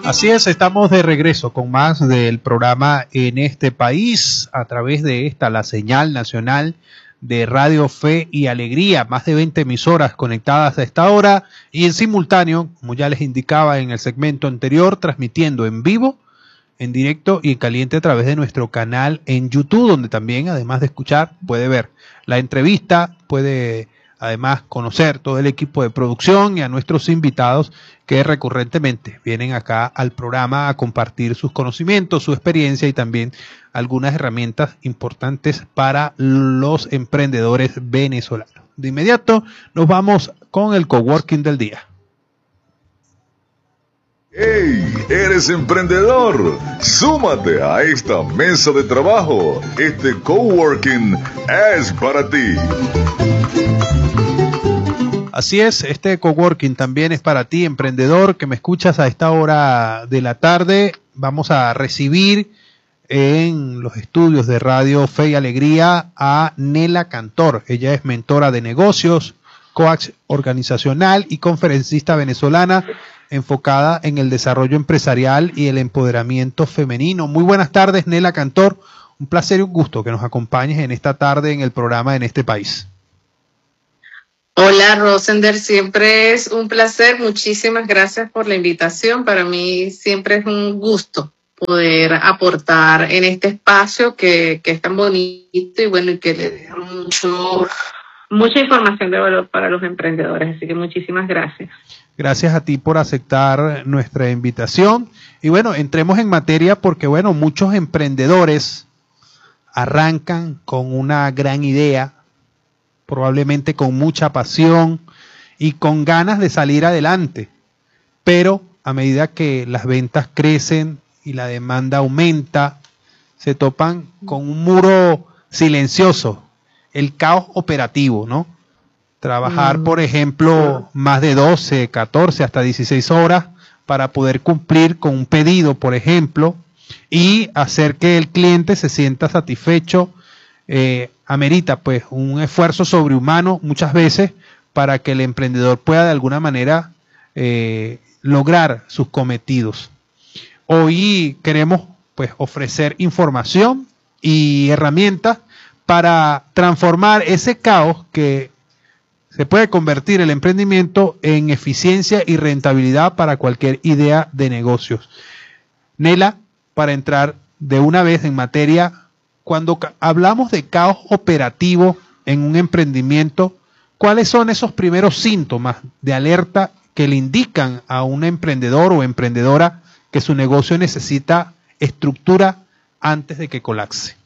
Así es, estamos de regreso con más del programa En este País a través de la señal nacional de Radio Fe y Alegría, más de 20 emisoras conectadas a esta hora y en simultáneo, como ya les indicaba en el segmento anterior, transmitiendo en vivo, en directo y en caliente a través de nuestro canal en YouTube, donde también, además de escuchar, puede ver la entrevista, puede además conocer todo el equipo de producción y a nuestros invitados que recurrentemente vienen acá al programa a compartir sus conocimientos, su experiencia y también algunas herramientas importantes para los emprendedores venezolanos. De inmediato nos vamos con el coworking del día. ¡Hey! ¿Eres emprendedor? ¡Súmate a esta mesa de trabajo! Este coworking es para ti. Así es, este coworking también es para ti, emprendedor, que me escuchas a esta hora de la tarde. Vamos a recibir en los estudios de Radio Fe y Alegría a Nela Cantor. Ella es mentora de negocios, coach organizacional y conferencista venezolana enfocada en el desarrollo empresarial y el empoderamiento femenino. Muy buenas tardes, Nela Cantor. Un placer y un gusto que nos acompañes en esta tarde en el programa En este País. Hola, Rosender, siempre es un placer. Muchísimas gracias por la invitación. Para mí siempre es un gusto poder aportar en este espacio que es tan bonito y bueno, y que le da mucha información de valor para los emprendedores. Así que muchísimas gracias. Gracias a ti por aceptar nuestra invitación. Y bueno, entremos en materia porque bueno, muchos emprendedores arrancan con una gran idea, probablemente con mucha pasión y con ganas de salir adelante. Pero a medida que las ventas crecen y la demanda aumenta, se topan con un muro silencioso, el caos operativo, ¿no? Trabajar, por ejemplo, más de 12, 14, hasta 16 horas para poder cumplir con un pedido, por ejemplo, y hacer que el cliente se sienta satisfecho, amerita pues un esfuerzo sobrehumano muchas veces para que el emprendedor pueda de alguna manera lograr sus cometidos. Hoy queremos pues ofrecer información y herramientas para transformar ese caos que se puede convertir el emprendimiento en eficiencia y rentabilidad para cualquier idea de negocios. Nela, para entrar de una vez en materia, cuando hablamos de caos operativo en un emprendimiento, ¿cuáles son esos primeros síntomas de alerta que le indican a un emprendedor o emprendedora que su negocio necesita estructura antes de que colapse?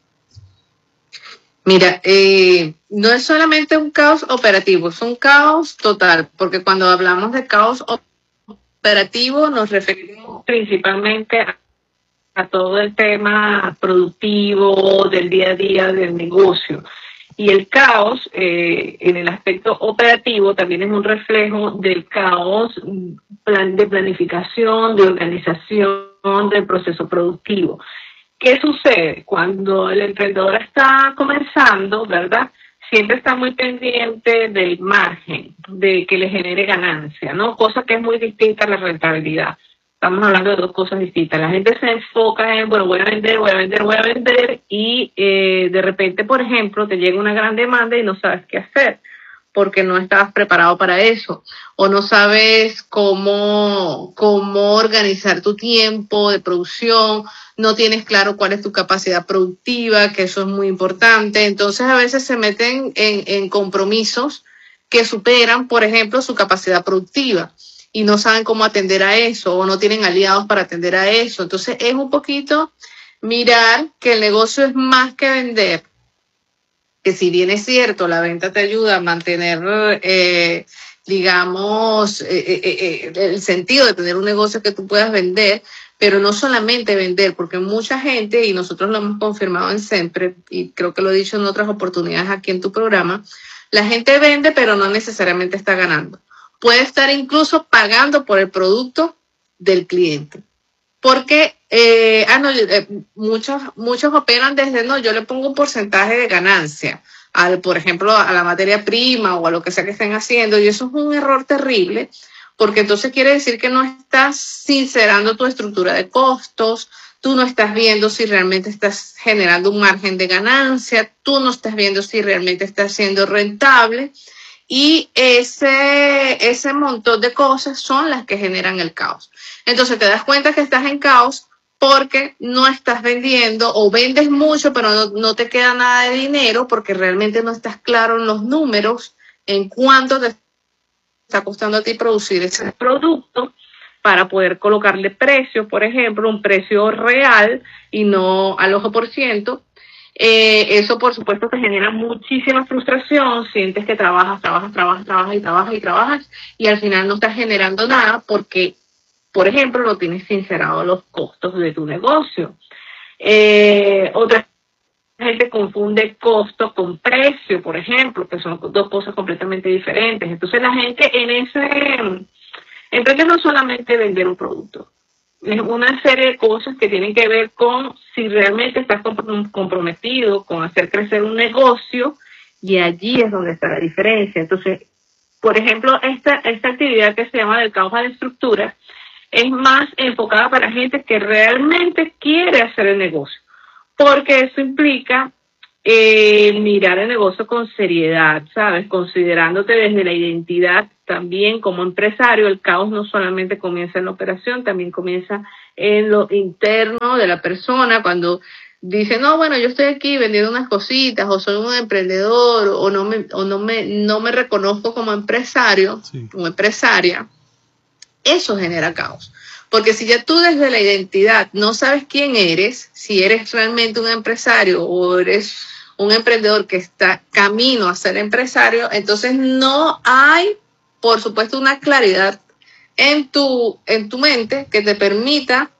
Mira, no es solamente un caos operativo, es un caos total, porque cuando hablamos de caos operativo nos referimos principalmente a todo el tema productivo del día a día del negocio. Y el caos, en el aspecto operativo, también es un reflejo del caos de planificación, de organización del proceso productivo. ¿Qué sucede? Cuando el emprendedor está comenzando, ¿verdad? Siempre está muy pendiente del margen, de que le genere ganancia, ¿no? Cosa que es muy distinta a la rentabilidad. Estamos hablando de dos cosas distintas. La gente se enfoca en, bueno, voy a vender y de repente, por ejemplo, te llega una gran demanda y no sabes qué hacer porque no estabas preparado para eso o no sabes cómo organizar tu tiempo de producción, no tienes claro cuál es tu capacidad productiva, que eso es muy importante. Entonces a veces se meten en compromisos que superan, por ejemplo, su capacidad productiva y no saben cómo atender a eso o no tienen aliados para atender a eso. Entonces es un poquito mirar que el negocio es más que vender, que si bien es cierto, la venta te ayuda a mantener, el sentido de tener un negocio que tú puedas vender, pero no solamente vender, porque mucha gente, y nosotros lo hemos confirmado en Sempre, y creo que lo he dicho en otras oportunidades aquí en tu programa, la gente vende, pero no necesariamente está ganando. Puede estar incluso pagando por el producto del cliente. Porque muchos operan desde, no, yo le pongo un porcentaje de ganancia, por ejemplo, a la materia prima o a lo que sea que estén haciendo, y eso es un error terrible, porque entonces quiere decir que no estás sincerando tu estructura de costos, tú no estás viendo si realmente estás generando un margen de ganancia, tú no estás viendo si realmente estás siendo rentable, y ese montón de cosas son las que generan el caos. Entonces te das cuenta que estás en caos porque no estás vendiendo, o vendes mucho pero no te queda nada de dinero porque realmente no estás claro en los números, en cuánto te está costando a ti producir ese producto para poder colocarle precio, por ejemplo, un precio real y no al ojo por ciento. Eso, por supuesto, te genera muchísima frustración, sientes que trabajas y al final no estás generando nada porque, por ejemplo, no tienes sincerado los costos de tu negocio. Otra gente confunde costo con precio, por ejemplo, que son dos cosas completamente diferentes. Entonces la gente entonces no solamente vender un producto, es una serie de cosas que tienen que ver con si realmente estás comprometido con hacer crecer un negocio, y allí es donde está la diferencia. Entonces, por ejemplo, esta actividad que se llama del caos a la estructura es más enfocada para gente que realmente quiere hacer el negocio, porque eso implica mirar el negocio con seriedad, ¿sabes? Considerándote desde la identidad también como empresario. El caos no solamente comienza en la operación, también comienza en lo interno de la persona, cuando dice, no, bueno, yo estoy aquí vendiendo unas cositas, o soy un emprendedor, o no me reconozco como empresario, sí, como empresaria. Eso genera caos. Porque si ya tú desde la identidad no sabes quién eres, si eres realmente un empresario o eres un emprendedor que está camino a ser empresario, entonces no hay, por supuesto, una claridad en tu mente que te permita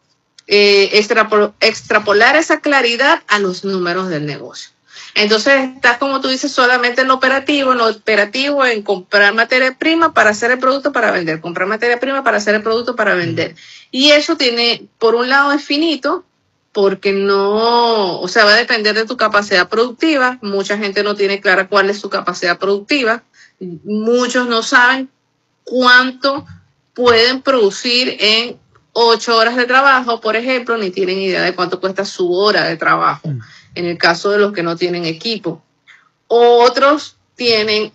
extrapolar esa claridad a los números del negocio. Entonces estás, como tú dices, solamente en lo operativo, en comprar materia prima para hacer el producto para vender, comprar materia prima para hacer el producto para vender. Y eso tiene, por un lado, es finito, porque no, o sea, va a depender de tu capacidad productiva. Mucha gente no tiene clara cuál es su capacidad productiva. Muchos no saben cuánto pueden producir en 8 horas de trabajo, por ejemplo, ni tienen idea de cuánto cuesta su hora de trabajo, en el caso de los que no tienen equipo. Otros tienen,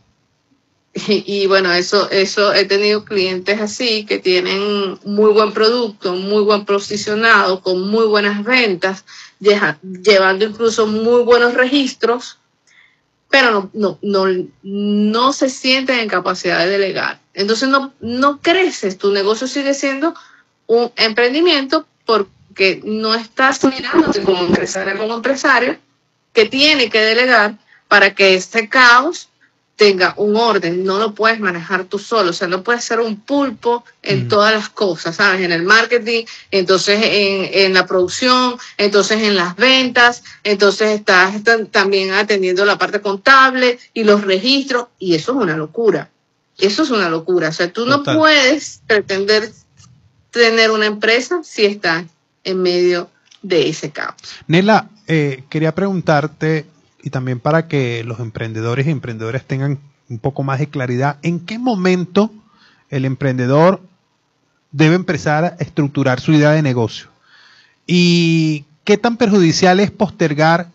y bueno, eso he tenido clientes así, que tienen muy buen producto, muy buen posicionado, con muy buenas ventas, llevando incluso muy buenos registros, pero no se sienten en capacidad de delegar. Entonces no creces, tu negocio sigue siendo un emprendimiento porque no estás mirándote como empresario que tiene que delegar para que este caos tenga un orden. No lo puedes manejar tú solo, o sea, no puedes ser un pulpo en todas las cosas, ¿sabes? En el marketing, entonces en la producción, entonces en las ventas, entonces estás también atendiendo la parte contable y los registros, y eso es una locura. Eso es una locura, o sea, tú no puedes pretender tener una empresa si estás en medio de ese caos. Nela, quería preguntarte, y también para que los emprendedores y emprendedoras tengan un poco más de claridad, ¿en qué momento el emprendedor debe empezar a estructurar su idea de negocio? ¿Y qué tan perjudicial es postergar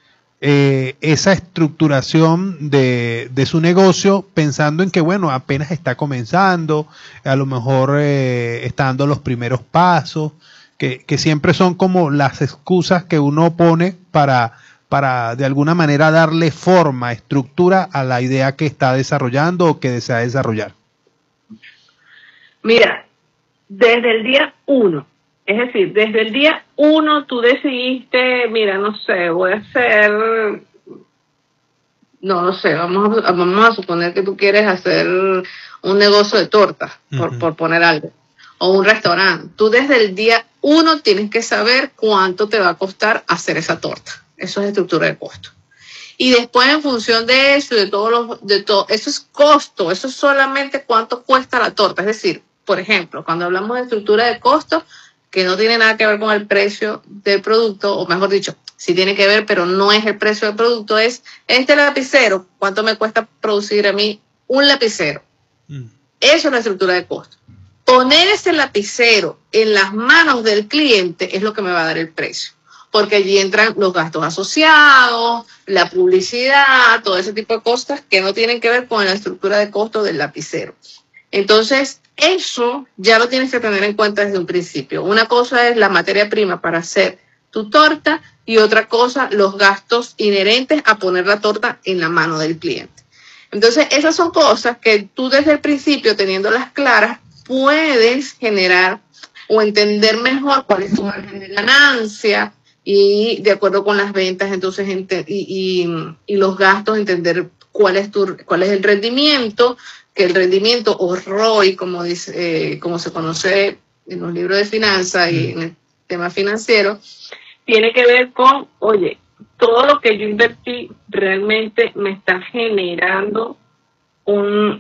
esa estructuración de su negocio pensando en que, bueno, apenas está comenzando, a lo mejor está dando los primeros pasos, que siempre son como las excusas que uno pone para de alguna manera darle forma, estructura a la idea que está desarrollando o que desea desarrollar? Mira, desde el día 1, es decir, desde el día 1 tú decidiste, mira, no sé, voy a hacer, no sé, vamos a suponer que tú quieres hacer un negocio de tortas, por poner algo, o un restaurante. Tú desde el día 1 tienes que saber cuánto te va a costar hacer esa torta. Eso es estructura de costo. Y después, en función de eso, eso es costo, eso es solamente cuánto cuesta la torta. Es decir, por ejemplo, cuando hablamos de estructura de costo, que no tiene nada que ver con el precio del producto, o mejor dicho, sí tiene que ver, pero no es el precio del producto, es este lapicero, ¿cuánto me cuesta producir a mí un lapicero? Eso es la estructura de costo. Poner ese lapicero en las manos del cliente es lo que me va a dar el precio, porque allí entran los gastos asociados, la publicidad, todo ese tipo de cosas que no tienen que ver con la estructura de costo del lapicero. Entonces, eso ya lo tienes que tener en cuenta desde un principio. Una cosa es la materia prima para hacer tu torta y otra cosa, los gastos inherentes a poner la torta en la mano del cliente. Entonces, esas son cosas que tú desde el principio, teniéndolas claras, puedes generar o entender mejor cuál es tu margen de ganancia y de acuerdo con las ventas, entonces y los gastos, entender cuál es el rendimiento, que el rendimiento o ROI, como se conoce en los libros de finanzas y en el tema financiero, tiene que ver con, oye, todo lo que yo invertí realmente me está generando un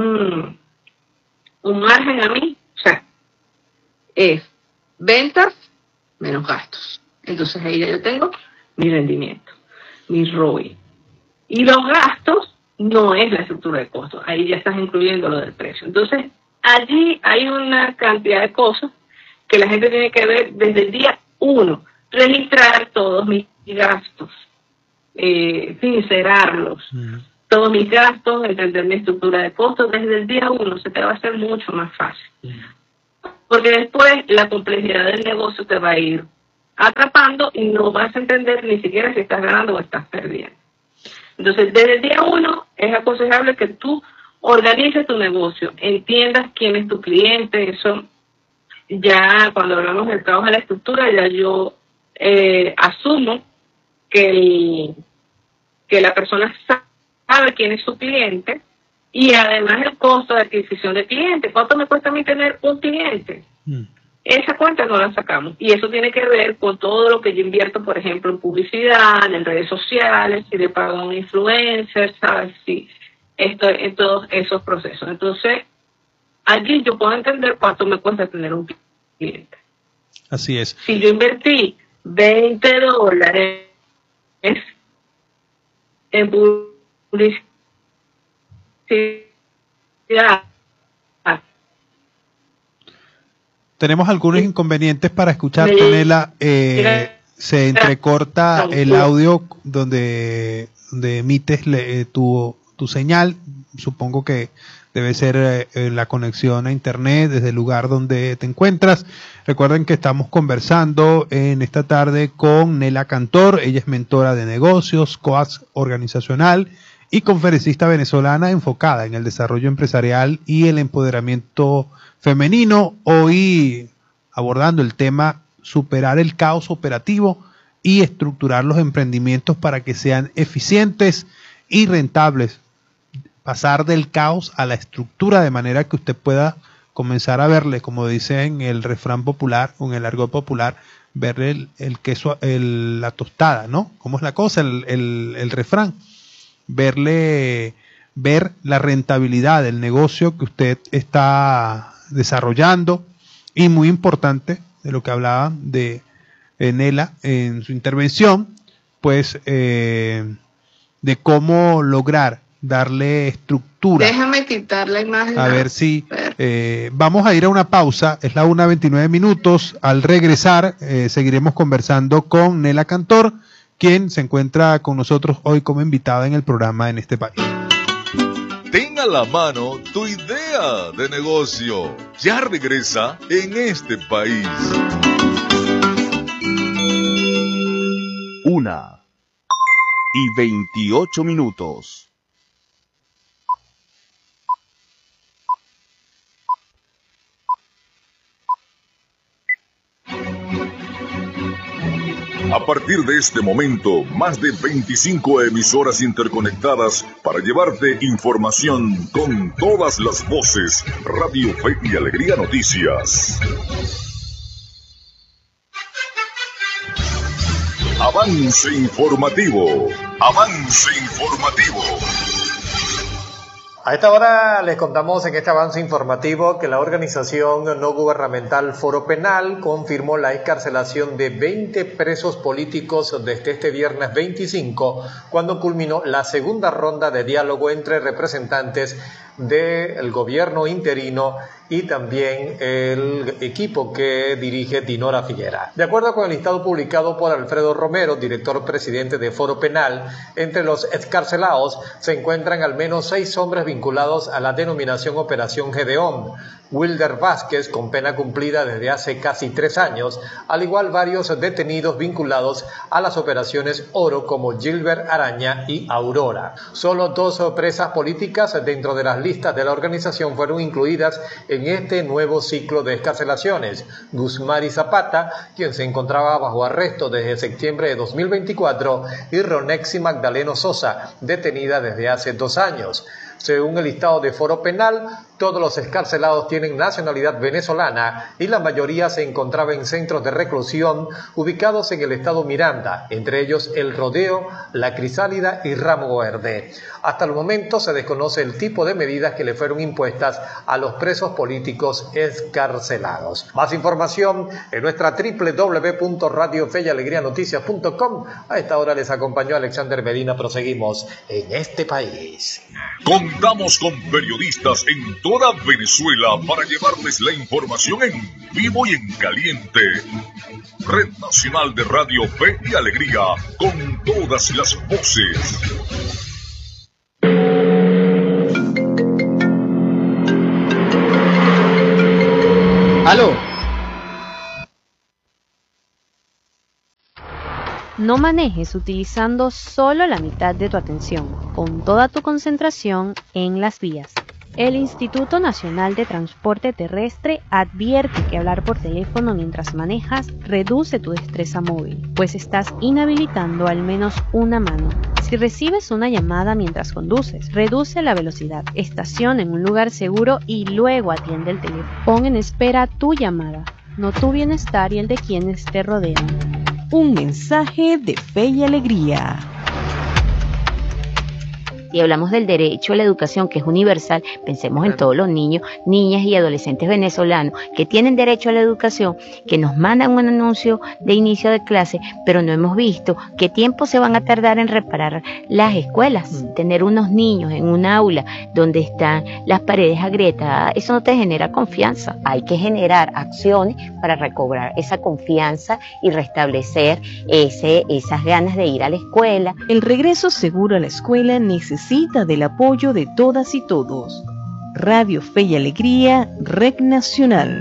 margen a mí, o sea, es ventas menos gastos. Entonces ahí ya yo tengo mi rendimiento, mi ROI. Y los gastos no es la estructura de costos, ahí ya estás incluyendo lo del precio. Entonces allí hay una cantidad de cosas que la gente tiene que ver desde el día 1, registrar todos mis gastos, sincerarlos. Todos mis gastos, entender mi estructura de costos desde el día 1, se te va a hacer mucho más fácil. Porque después la complejidad del negocio te va a ir atrapando y no vas a entender ni siquiera si estás ganando o estás perdiendo. Entonces, desde el día 1 es aconsejable que tú organices tu negocio, entiendas quién es tu cliente. Eso ya cuando hablamos del trabajo de la estructura, ya yo asumo que la persona sabe quién es su cliente y además el costo de adquisición de clientes. ¿Cuánto me cuesta a mí tener un cliente? Esa cuenta no la sacamos y eso tiene que ver con todo lo que yo invierto, por ejemplo, en publicidad, en redes sociales, si le pago a un influencer, ¿sabes? Sí, esto en todos esos procesos. Entonces, allí yo puedo entender cuánto me cuesta tener un cliente. Así es. Si yo invertí $20 en publicidad, tenemos algunos inconvenientes para escucharte, Nela. Se entrecorta el audio donde emites tu señal. Supongo que debe ser la conexión a internet desde el lugar donde te encuentras. Recuerden que estamos conversando en esta tarde con Nela Cantor. Ella es mentora de negocios, coach organizacional y conferencista venezolana enfocada en el desarrollo empresarial y el empoderamiento femenino. Hoy abordando el tema superar el caos operativo y estructurar los emprendimientos para que sean eficientes y rentables. Pasar del caos a la estructura de manera que usted pueda comenzar a verle, como dice en el refrán popular, o en el argot popular, verle el queso, la tostada, ¿no? ¿Cómo es la cosa? El refrán. Ver la rentabilidad del negocio que usted está desarrollando y muy importante de lo que hablaba de Nela en su intervención, pues de cómo lograr darle estructura. Déjame quitar la imagen. A ver si vamos a ir a una pausa, es la 1:29. Al regresar seguiremos conversando con Nela Cantor, quien se encuentra con nosotros hoy como invitada en el programa En Este País. Ten a la mano tu idea de negocio. Ya regresa En Este País. 1:28. A partir de este momento, más de 25 emisoras interconectadas para llevarte información con todas las voces. Radio Fe y Alegría Noticias. Avance informativo. Avance informativo. A esta hora les contamos en este avance informativo que la organización no gubernamental Foro Penal confirmó la excarcelación de 20 presos políticos desde este viernes 25, cuando culminó la segunda ronda de diálogo entre representantes del gobierno interino y también el equipo que dirige Dinora Figuera. De acuerdo con el listado publicado por Alfredo Romero, director presidente de Foro Penal, entre los excarcelados se encuentran al menos 6 hombres vinculados a la denominación Operación Gedeón. Wilder Vázquez, con pena cumplida desde hace casi 3 años, al igual varios detenidos vinculados a las operaciones Oro como Gilbert Araña y Aurora. Solo 2 presas políticas dentro de las listas de la organización fueron incluidas en este nuevo ciclo de excarcelaciones. Guzmari Zapata, quien se encontraba bajo arresto desde septiembre de 2024, y Ronexi Magdaleno Sosa, detenida desde hace 2 años. Según el listado de Foro Penal, todos los excarcelados tienen nacionalidad venezolana y la mayoría se encontraba en centros de reclusión ubicados en el estado Miranda, entre ellos El Rodeo, La Crisálida y Ramo Verde. Hasta el momento se desconoce el tipo de medidas que le fueron impuestas a los presos políticos excarcelados. Más información en nuestra www.radiofeyalegrianoticias.com. A esta hora les acompañó Alexander Medina. Proseguimos en este país. Contamos con periodistas en toda Venezuela para llevarles la información en vivo y en caliente. Red Nacional de Radio Fe y Alegría, con todas las voces. ¡Aló! No manejes utilizando solo la mitad de tu atención, con toda tu concentración en las vías. El Instituto Nacional de Transporte Terrestre advierte que hablar por teléfono mientras manejas reduce tu destreza móvil, pues estás inhabilitando al menos una mano. Si recibes una llamada mientras conduces, reduce la velocidad, estaciona en un lugar seguro y luego atiende el teléfono. Pon en espera tu llamada, no tu bienestar y el de quienes te rodean. Un mensaje de Fe y Alegría. Si hablamos del derecho a la educación, que es universal, pensemos en todos los niños, niñas y adolescentes venezolanos que tienen derecho a la educación, que nos mandan un anuncio de inicio de clase, pero no hemos visto qué tiempo se van a tardar en reparar las escuelas. Tener unos niños en un aula donde están las paredes agrietadas, eso no te genera confianza. Hay que generar acciones para recobrar esa confianza y restablecer esas ganas de ir a la escuela. El regreso seguro a la escuela necesita del apoyo de todas y todos. Radio Fe y Alegría, Red Nacional.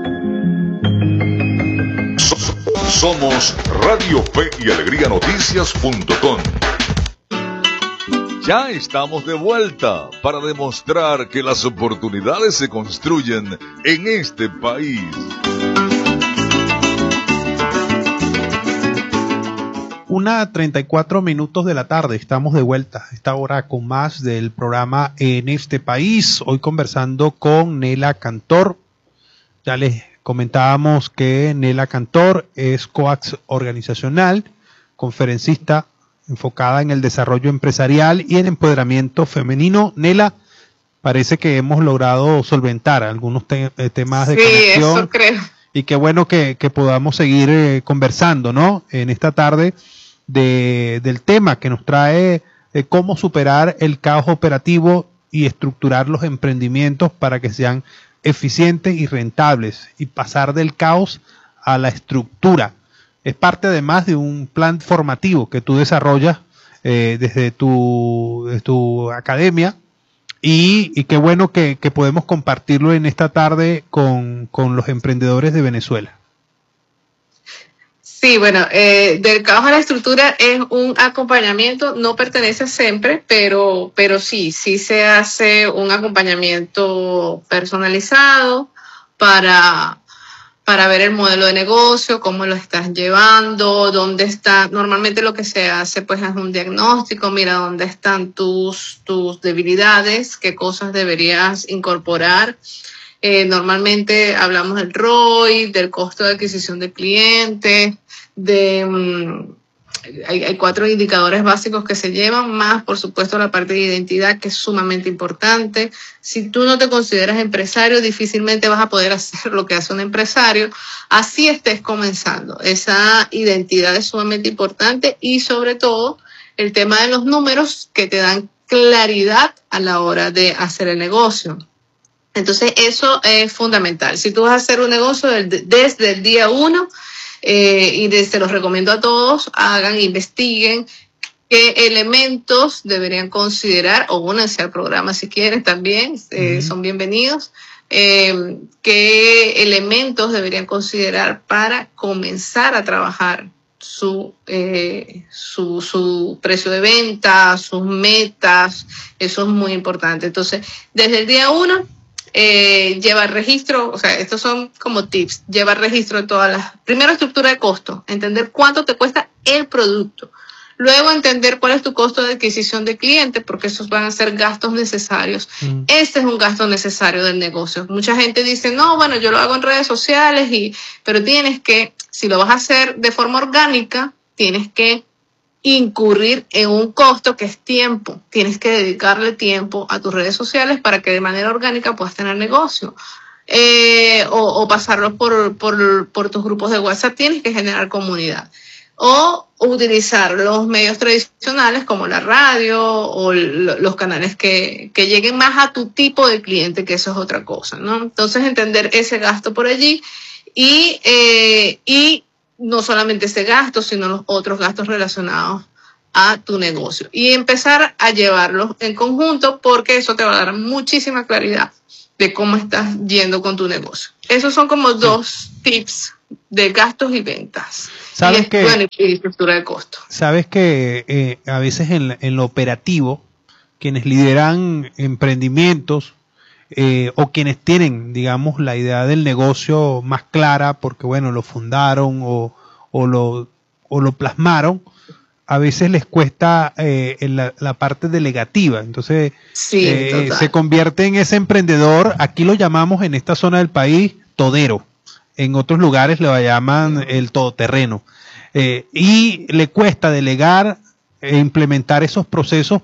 Somos Radio Fe y Alegría Noticias.com. Ya estamos de vuelta para demostrar que las oportunidades se construyen en este país. 1:34 de la tarde, estamos de vuelta a esta hora con más del programa En este país. Hoy conversando con Nela Cantor. Ya les comentábamos que Nela Cantor es coach organizacional, conferencista enfocada en el desarrollo empresarial y el empoderamiento femenino. Nela, parece que hemos logrado solventar algunos temas de conexión. Eso creo. Y qué bueno que podamos seguir conversando, ¿no? En esta tarde del tema que nos trae cómo superar el caos operativo y estructurar los emprendimientos para que sean eficientes y rentables y pasar del caos a la estructura. Es parte además de un plan formativo que tú desarrollas desde tu academia y qué bueno que podemos compartirlo en esta tarde con los emprendedores de Venezuela. Sí, bueno, del caos a la estructura es un acompañamiento, no pertenece siempre, pero sí se hace un acompañamiento personalizado para ver el modelo de negocio, cómo lo estás llevando, dónde está. Normalmente lo que se hace pues es un diagnóstico, mira dónde están tus debilidades, qué cosas deberías incorporar. Normalmente hablamos del ROI, del costo de adquisición de clientes, hay 4 indicadores básicos que se llevan, más por supuesto la parte de identidad, que es sumamente importante. Si tú no te consideras empresario, difícilmente vas a poder hacer lo que hace un empresario, así estés comenzando. Esa identidad es sumamente importante y sobre todo el tema de los números que te dan claridad a la hora de hacer el negocio. Entonces eso es fundamental. Si tú vas a hacer un negocio desde el día 1, y se los recomiendo a todos, investiguen qué elementos deberían considerar, o únanse al programa si quieren también, son bienvenidos. Qué elementos deberían considerar para comenzar a trabajar su precio de venta, sus metas. Eso es muy importante. Entonces, desde el día 1, llevar registro, o sea, estos son como tips, llevar registro de todas las, primero estructura de costo, entender cuánto te cuesta el producto. Luego entender cuál es tu costo de adquisición de cliente, porque esos van a ser gastos necesarios. Este es un gasto necesario del negocio. Mucha gente dice, no, bueno, yo lo hago en redes sociales, pero tienes que, si lo vas a hacer de forma orgánica, tienes que incurrir en un costo que es tiempo. Tienes que dedicarle tiempo a tus redes sociales para que de manera orgánica puedas tener negocio. O pasarlo por tus grupos de WhatsApp, tienes que generar comunidad. O utilizar los medios tradicionales como la radio o los canales que lleguen más a tu tipo de cliente, que eso es otra cosa, ¿no? Entonces entender ese gasto por allí y no solamente ese gasto, sino los otros gastos relacionados a tu negocio. Y empezar a llevarlos en conjunto, porque eso te va a dar muchísima claridad de cómo estás yendo con tu negocio. Esos son como dos tips de gastos y ventas. ¿Sabes que, bueno, y estructura de costo. Sabes que a veces en lo operativo, quienes lideran emprendimientos o quienes tienen, digamos, la idea del negocio más clara, porque bueno, lo fundaron o lo plasmaron, a veces les cuesta en la parte delegativa. Entonces se convierte en ese emprendedor, aquí lo llamamos en esta zona del país todero, en otros lugares lo llaman el todoterreno, y le cuesta delegar e implementar esos procesos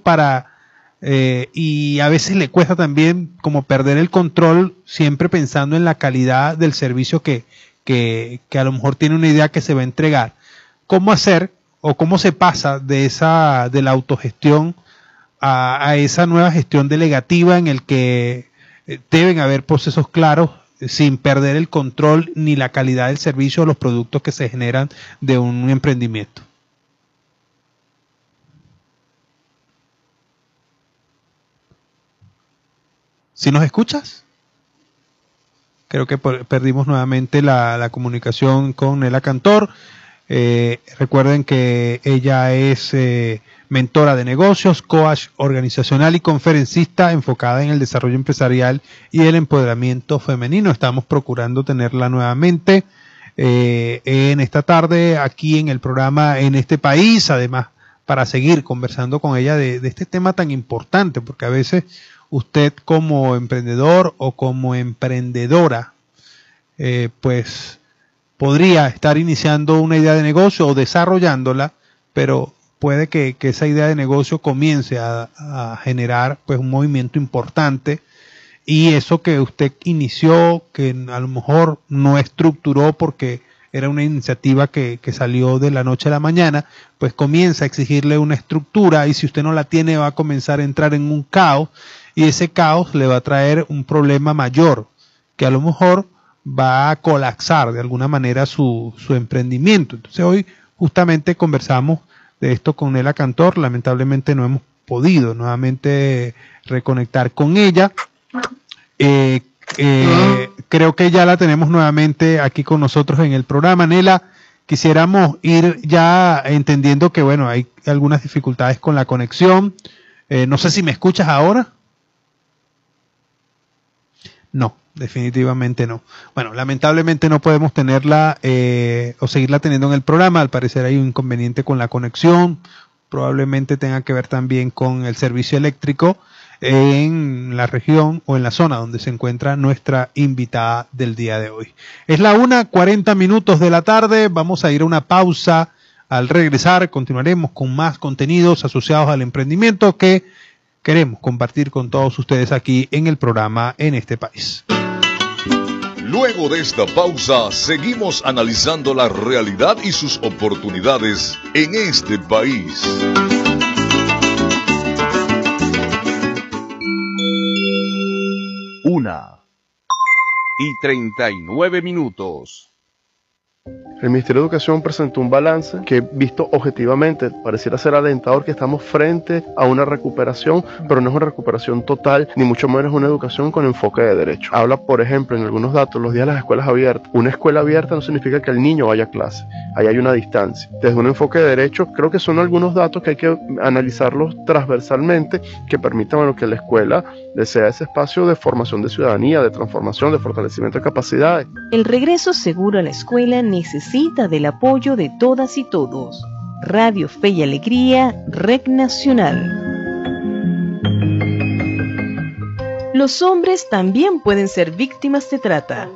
y a veces le cuesta también como perder el control, siempre pensando en la calidad del servicio que a lo mejor tiene una idea que se va a entregar. ¿Cómo hacer o cómo se pasa de la autogestión a esa nueva gestión delegativa en el que deben haber procesos claros sin perder el control ni la calidad del servicio o los productos que se generan de un emprendimiento? ¿Sí nos escuchas? Creo que perdimos nuevamente la comunicación con Nela Cantor. Recuerden que ella es mentora de negocios, coach organizacional y conferencista enfocada en el desarrollo empresarial y el empoderamiento femenino. Estamos procurando tenerla nuevamente en esta tarde aquí en el programa En Este País, además para seguir conversando con ella de este tema tan importante, porque a veces usted como emprendedor o como emprendedora pues podría estar iniciando una idea de negocio o desarrollándola, pero puede que esa idea de negocio comience a generar pues un movimiento importante, y eso que usted inició, que a lo mejor no estructuró porque era una iniciativa que salió de la noche a la mañana, pues comienza a exigirle una estructura, y si usted no la tiene va a comenzar a entrar en un caos, y ese caos le va a traer un problema mayor, que a lo mejor va a colapsar de alguna manera su emprendimiento. Entonces hoy justamente conversamos de esto con Nela Cantor. Lamentablemente no hemos podido nuevamente reconectar con ella. Creo que ya la tenemos nuevamente aquí con nosotros en el programa. Nela, quisiéramos ir ya entendiendo que bueno, hay algunas dificultades con la conexión. No sé si me escuchas ahora. No, definitivamente no. Bueno, lamentablemente no podemos tenerla o seguirla teniendo en el programa. Al parecer hay un inconveniente con la conexión. Probablemente tenga que ver también con el servicio eléctrico en la región o en la zona donde se encuentra nuestra invitada del día de hoy. Es la 1:40 de la tarde. Vamos a ir a una pausa. Al regresar continuaremos con más contenidos asociados al emprendimiento que queremos compartir con todos ustedes aquí en el programa En Este País. Luego de esta pausa, seguimos analizando la realidad y sus oportunidades en este país. 2:39. El Ministerio de Educación presentó un balance que, visto objetivamente, pareciera ser alentador, que estamos frente a una recuperación, pero no es una recuperación total, ni mucho menos una educación con enfoque de derecho. Habla, por ejemplo, en algunos datos, los días de las escuelas abiertas. Una escuela abierta no significa que el niño vaya a clase, ahí hay una distancia. Desde un enfoque de derecho, creo que son algunos datos que hay que analizarlos transversalmente, que permitan que la escuela sea ese espacio de formación de ciudadanía, de transformación, de fortalecimiento de capacidades. El regreso seguro a la escuela necesita del apoyo de todas y todos. Radio Fe y Alegría, Red Nacional. Los hombres también pueden ser víctimas de trata.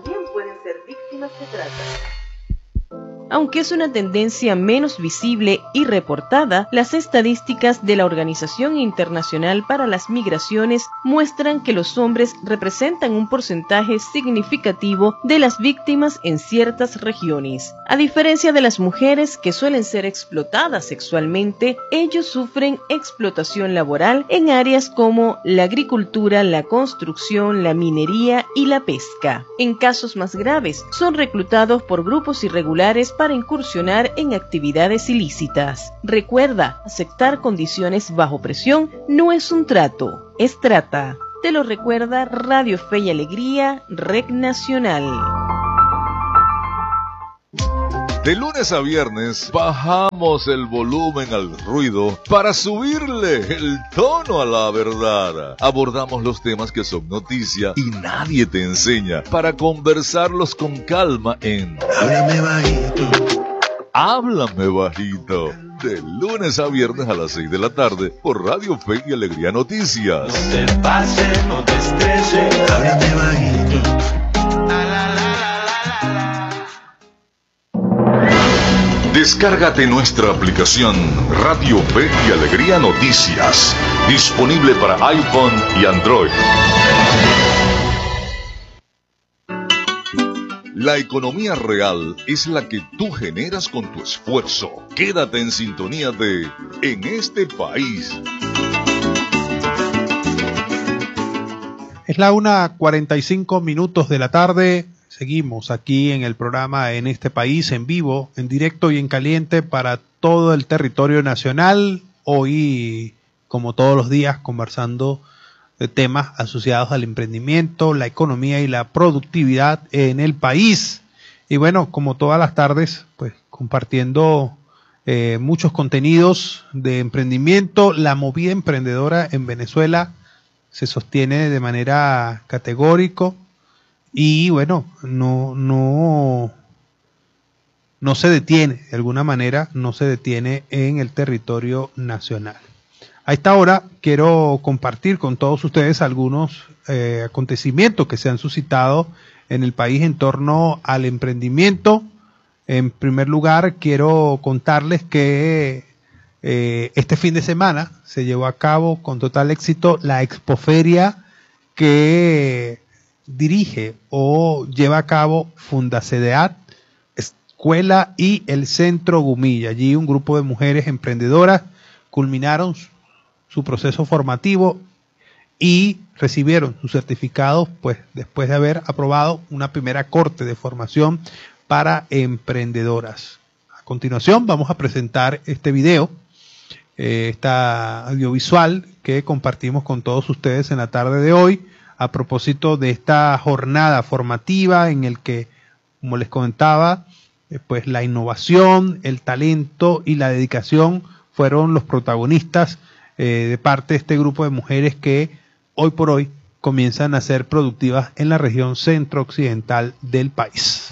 Aunque es una tendencia menos visible y reportada, las estadísticas de la Organización Internacional para las Migraciones muestran que los hombres representan un porcentaje significativo de las víctimas en ciertas regiones. A diferencia de las mujeres, que suelen ser explotadas sexualmente, ellos sufren explotación laboral en áreas como la agricultura, la construcción, la minería y la pesca. En casos más graves, son reclutados por grupos irregulares para incursionar en actividades ilícitas. Recuerda, aceptar condiciones bajo presión no es un trato, es trata. Te lo recuerda Radio Fe y Alegría, Red Nacional. De lunes a viernes bajamos el volumen al ruido para subirle el tono a la verdad. Abordamos los temas que son noticia y nadie te enseña para conversarlos con calma en Háblame Bajito. Háblame Bajito. De lunes a viernes a las 6 de la tarde por Radio Fe y Alegría Noticias. No te pases, no te estreses. Háblame bajito. Descárgate nuestra aplicación Radio Fe y Alegría Noticias, disponible para iPhone y Android. La economía real es la que tú generas con tu esfuerzo. Quédate en sintonía de En este país. Es la 1:45 de la tarde. Seguimos aquí en el programa En este país, en vivo, en directo y en caliente para todo el territorio nacional. Hoy, como todos los días, conversando de temas asociados al emprendimiento, la economía y la productividad en el país. Y bueno, como todas las tardes, pues compartiendo muchos contenidos de emprendimiento. La movida emprendedora en Venezuela se sostiene de manera categórica. Y bueno, no se detiene, de alguna manera, no se detiene en el territorio nacional. A esta hora quiero compartir con todos ustedes algunos acontecimientos que se han suscitado en el país en torno al emprendimiento. En primer lugar, quiero contarles que este fin de semana se llevó a cabo con total éxito la Expoferia que dirige o lleva a cabo Fundacedeat, Escuela y el Centro Gumilla. Allí un grupo de mujeres emprendedoras culminaron su proceso formativo y recibieron sus certificados pues después de haber aprobado una primera corte de formación para emprendedoras. A continuación vamos a presentar este video, esta audiovisual que compartimos con todos ustedes en la tarde de hoy, a propósito de esta jornada formativa en el que, como les comentaba, pues la innovación, el talento y la dedicación fueron los protagonistas de parte de este grupo de mujeres que hoy por hoy comienzan a ser productivas en la región centro-occidental del país.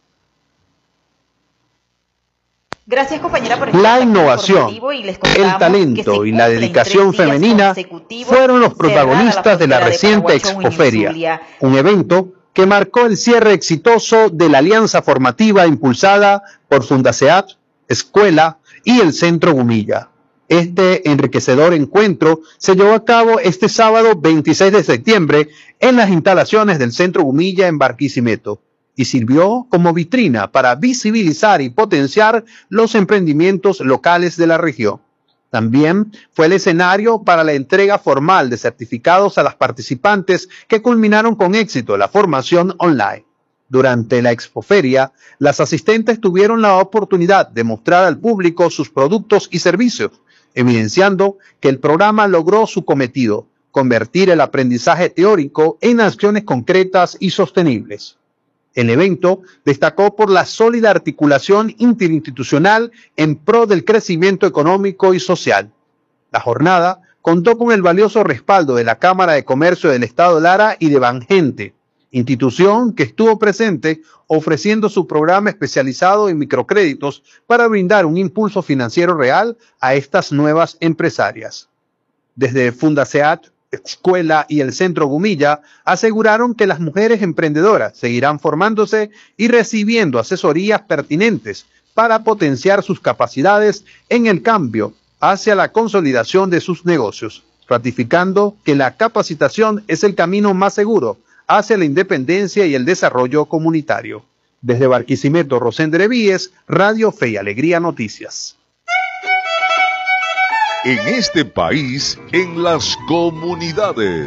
Gracias, compañera, por la innovación, el talento y la dedicación femenina fueron los protagonistas de la reciente Expoferia, un evento que marcó el cierre exitoso de la alianza formativa impulsada por Fundaceat, Escuela y el Centro Gumilla. Este enriquecedor encuentro se llevó a cabo este sábado 26 de septiembre en las instalaciones del Centro Gumilla en Barquisimeto y sirvió como vitrina para visibilizar y potenciar los emprendimientos locales de la región. También fue el escenario para la entrega formal de certificados a las participantes que culminaron con éxito la formación online. Durante la expoferia, las asistentes tuvieron la oportunidad de mostrar al público sus productos y servicios, evidenciando que el programa logró su cometido, convertir el aprendizaje teórico en acciones concretas y sostenibles. El evento destacó por la sólida articulación interinstitucional en pro del crecimiento económico y social. La jornada contó con el valioso respaldo de la Cámara de Comercio del Estado Lara y de Bangente, institución que estuvo presente ofreciendo su programa especializado en microcréditos para brindar un impulso financiero real a estas nuevas empresarias. Desde Fundaseat, Escuela y el Centro Gumilla aseguraron que las mujeres emprendedoras seguirán formándose y recibiendo asesorías pertinentes para potenciar sus capacidades en el cambio hacia la consolidación de sus negocios, ratificando que la capacitación es el camino más seguro hacia la independencia y el desarrollo comunitario. Desde Barquisimeto, Rosendre Víez, Radio Fe y Alegría Noticias. En este país, en las comunidades.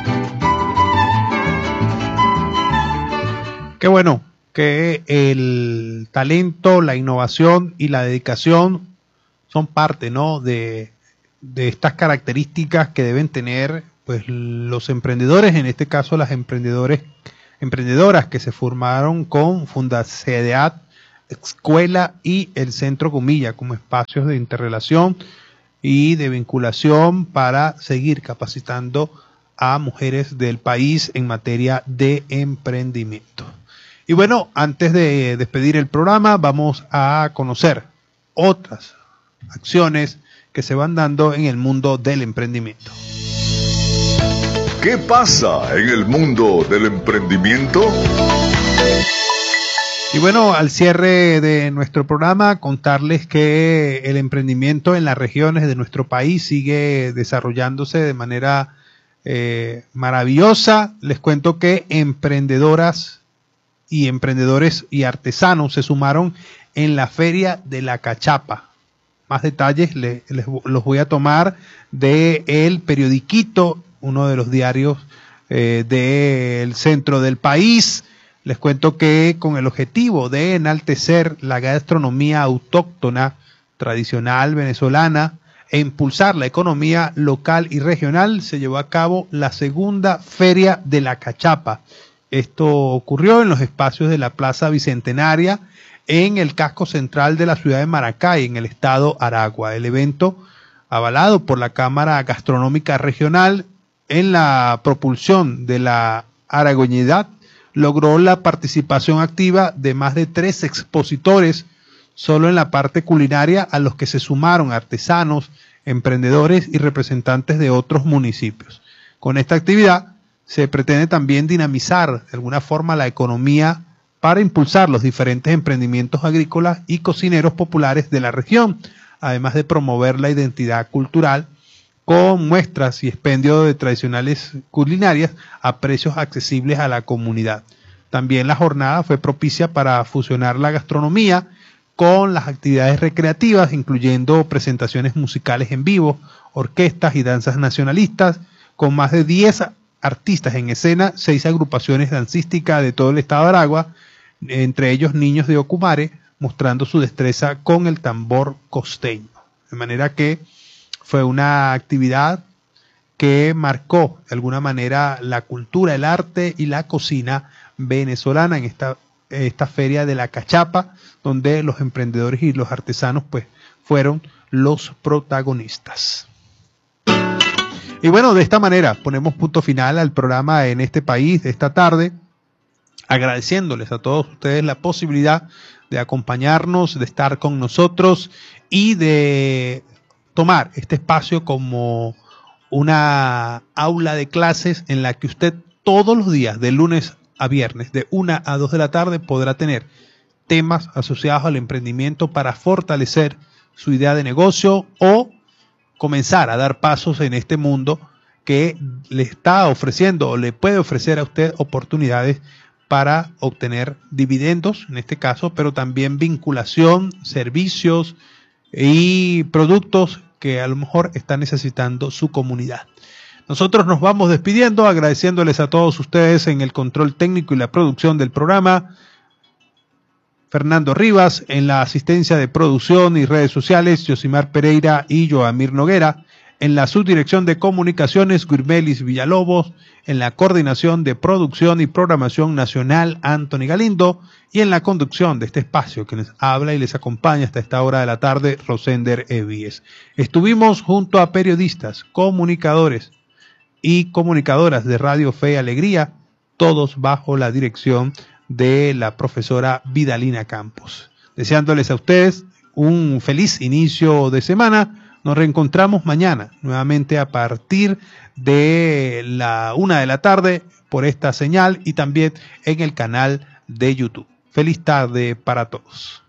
Qué bueno que el talento, la innovación y la dedicación son parte, ¿no?, de estas características que deben tener pues los emprendedores, en este caso las emprendedoras que se formaron con Fundaseat, Escuela y el Centro Gumilla como espacios de interrelación y de vinculación para seguir capacitando a mujeres del país en materia de emprendimiento. Y bueno, antes de despedir el programa, vamos a conocer otras acciones que se van dando en el mundo del emprendimiento. ¿Qué pasa en el mundo del emprendimiento? Y bueno, al cierre de nuestro programa, contarles que el emprendimiento en las regiones de nuestro país sigue desarrollándose de manera maravillosa. Les cuento que emprendedoras y emprendedores y artesanos se sumaron en la Feria de la Cachapa. Más detalles los voy a tomar de El Periodiquito, uno de los diarios del centro del país. Les cuento que con el objetivo de enaltecer la gastronomía autóctona, tradicional venezolana e impulsar la economía local y regional, se llevó a cabo la segunda Feria de la Cachapa. Esto ocurrió en los espacios de la Plaza Bicentenaria, en el casco central de la ciudad de Maracay, en el estado Aragua. El evento, avalado por la Cámara Gastronómica Regional en la propulsión de la aragoñidad, logró la participación activa de más de 3 expositores solo en la parte culinaria, a los que se sumaron artesanos, emprendedores y representantes de otros municipios. Con esta actividad se pretende también dinamizar de alguna forma la economía para impulsar los diferentes emprendimientos agrícolas y cocineros populares de la región, además de promover la identidad cultural con muestras y expendio de tradicionales culinarias a precios accesibles a la comunidad. También la jornada fue propicia para fusionar la gastronomía con las actividades recreativas, incluyendo presentaciones musicales en vivo, orquestas y danzas nacionalistas, con más de 10 artistas en escena, 6 agrupaciones dancísticas de todo el estado de Aragua, entre ellos niños de Ocumare, mostrando su destreza con el tambor costeño. De manera que fue una actividad que marcó de alguna manera la cultura, el arte y la cocina venezolana en esta Feria de la Cachapa, donde los emprendedores y los artesanos pues fueron los protagonistas. Y bueno, de esta manera ponemos punto final al programa En este País de esta tarde, agradeciéndoles a todos ustedes la posibilidad de acompañarnos, de estar con nosotros y de tomar este espacio como una aula de clases en la que usted todos los días, de lunes a viernes, de 1 a 2 de la tarde, podrá tener temas asociados al emprendimiento para fortalecer su idea de negocio o comenzar a dar pasos en este mundo que le está ofreciendo o le puede ofrecer a usted oportunidades para obtener dividendos, en este caso, pero también vinculación, servicios y productos que a lo mejor está necesitando su comunidad. Nosotros nos vamos despidiendo, agradeciéndoles a todos ustedes en el control técnico y la producción del programa. Fernando Rivas, en la asistencia de producción y redes sociales, Yosimar Pereira y Joamir Noguera, en la subdirección de comunicaciones, Guirmelis Villalobos, en la coordinación de producción y programación nacional, Anthony Galindo, y en la conducción de este espacio que les habla y les acompaña hasta esta hora de la tarde, Rosender Evíes. Estuvimos junto a periodistas, comunicadores y comunicadoras de Radio Fe y Alegría, todos bajo la dirección de la profesora Vidalina Campos. Deseándoles a ustedes un feliz inicio de semana. Nos reencontramos mañana, nuevamente a partir de la 1 de la tarde por esta señal y también en el canal de YouTube. Feliz tarde para todos.